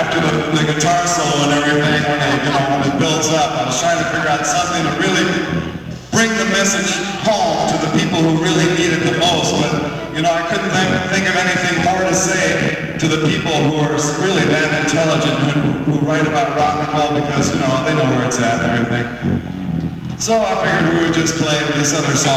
after the guitar solo and everything, when it builds up, I was trying to figure out something to really bring the message home to the people who really need it the most. But I couldn't think of anything more to say to the people who are really that intelligent, who write about rock and roll, because they know where it's at and everything. So I figured we would just play this other song.